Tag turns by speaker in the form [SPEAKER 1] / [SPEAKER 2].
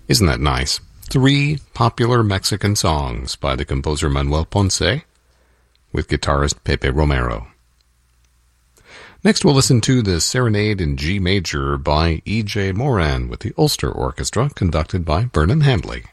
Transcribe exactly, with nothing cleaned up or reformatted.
[SPEAKER 1] Isn't that nice? Three popular Mexican songs by the composer Manuel Ponce with guitarist Pepe Romero. Next we'll listen to the Serenade in G Major by E J Moran with the Ulster Orchestra conducted by Vernon Handley.